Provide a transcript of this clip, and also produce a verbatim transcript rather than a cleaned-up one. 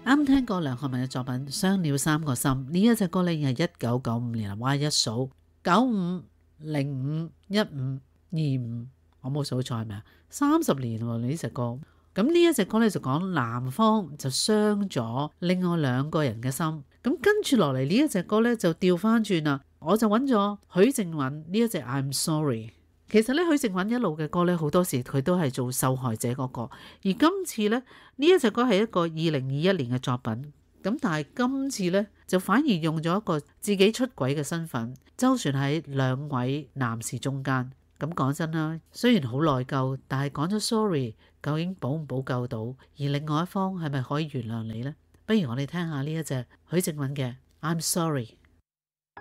啱聽過梁漢文嘅作品《傷了三個心》，呢一隻歌咧係一九九五年啊，哇一數九五零五一五二五，我冇數錯係咪啊？三十年喎呢隻歌。咁呢一隻歌咧就講男方就傷咗另外兩個人嘅心，咁跟住落嚟呢一隻歌咧就調翻轉啦，我就揾咗許靖韻呢一隻 I'm Sorry。其實咧許靖韻一路嘅歌咧好多時佢都係做受害者嗰個，而今次咧呢一隻歌係一個二零二一年嘅作品，咁但係今次咧就反而用咗一個自己出軌嘅身份，周旋喺兩位男士中間。咁講真啦，雖然好內疚，但係講咗 sorry， 究竟補唔補救到？而另外一方係咪可以原諒你呢？不如我哋聽下呢一隻許靖韻嘅 I'm Sorry。